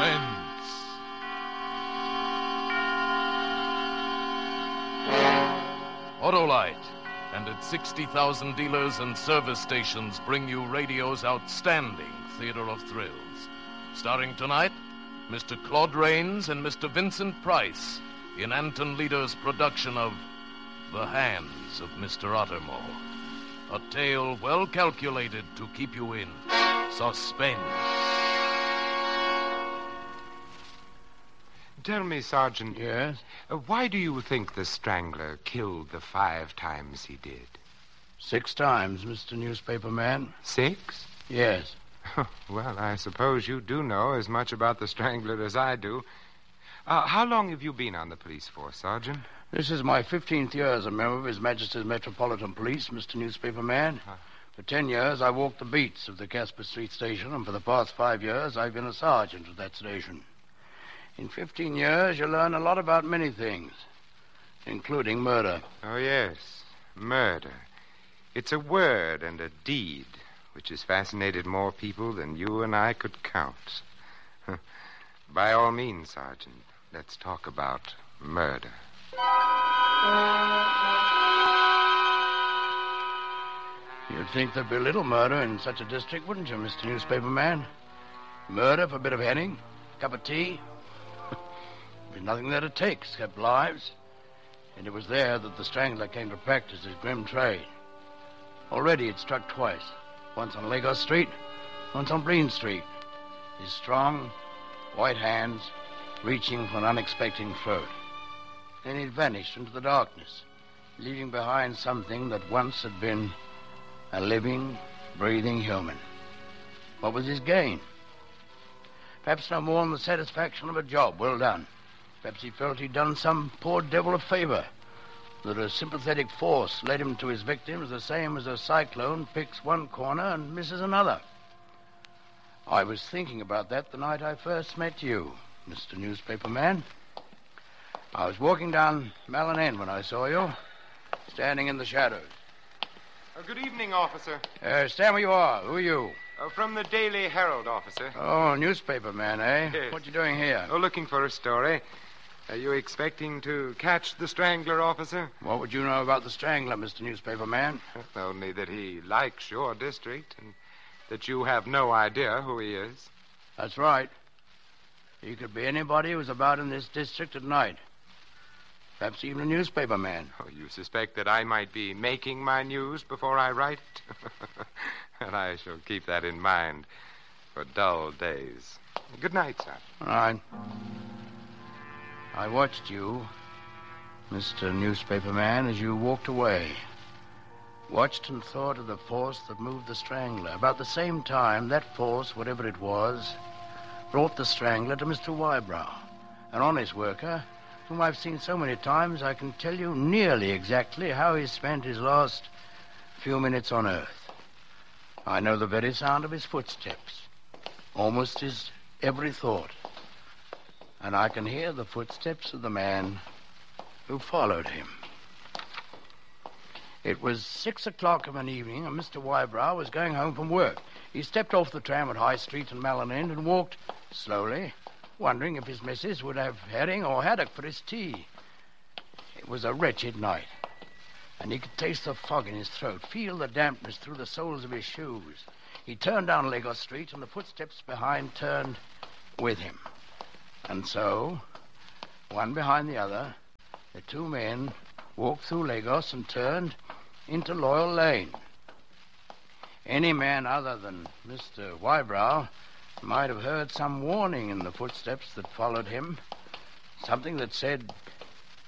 Suspense. Autolite and its 60,000 dealers and service stations bring you radio's outstanding theater of thrills. Starring tonight, Mr. Claude Rains and Mr. Vincent Price in Anton Leader's production of The Hands of Mr. Ottermore. A tale well calculated to keep you in suspense. Tell me, Sergeant. Yes? Why do you think the Strangler killed the 5 times he did? 6 times, Mr. Newspaper Man. 6? Yes. Well, I suppose you do know as much about the Strangler as I do. How long have you been on the police force, Sergeant? This is my 15th year as a member of His Majesty's Metropolitan Police, Mr. Newspaper Man. For 10 years, I walked the beats of the Casper Street station, and for the past 5 years, I've been a sergeant at that station. In 15 years, you learn a lot about many things, including murder. Oh, yes, murder. It's a word and a deed which has fascinated more people than you and I could count. By all means, Sergeant, let's talk about murder. You'd think there'd be little murder in such a district, wouldn't you, Mr. Newspaper Man? Murder for a bit of henning, a cup of tea. There's nothing there to take except lives. And it was there that the Strangler came to practice his grim trade. Already it struck twice. Once on Lagos Street, once on Breen Street. His strong, white hands reaching for an unexpected throat. Then he'd vanished into the darkness, leaving behind something that once had been a living, breathing human. What was his gain? Perhaps no more than the satisfaction of a job well done. Perhaps he felt he'd done some poor devil a favor, that a sympathetic force led him to his victims the same as a cyclone picks one corner and misses another. I was thinking about that the night I first met you, Mr. Newspaper Man. I was walking down Malin End when I saw you, standing in the shadows. Good evening, officer. Stand where you are. Who are you? From the Daily Herald, officer. Oh, newspaper man, eh? Yes. What you doing here? Oh, looking for a story. Are you expecting to catch the Strangler, officer? What would you know about the Strangler, Mr. Newspaper Man? Only that he likes your district and that you have no idea who he is. That's right. He could be anybody who's about in this district at night. Perhaps even a newspaper man. Oh, you suspect that I might be making my news before I write it? And I shall keep that in mind for dull days. Good night, sir. All right. I watched you, Mr. Newspaper Man, as you walked away. Watched and thought of the force that moved the Strangler. About the same time, that force, whatever it was, brought the Strangler to Mr. Wybrow, an honest worker whom I've seen so many times I can tell you nearly exactly how he spent his last few minutes on Earth. I know the very sound of his footsteps, almost his every thought. And I can hear the footsteps of the man who followed him. It was 6 o'clock of an evening, and Mr. Wybrow was going home from work. He stepped off the tram at High Street and Malin End and walked slowly, wondering if his missus would have herring or haddock for his tea. It was a wretched night, and he could taste the fog in his throat, feel the dampness through the soles of his shoes. He turned down Lagos Street, and the footsteps behind turned with him. And so, one behind the other, the 2 men walked through Lagos and turned into Loyal Lane. Any man other than Mr. Wybrow might have heard some warning in the footsteps that followed him, something that said,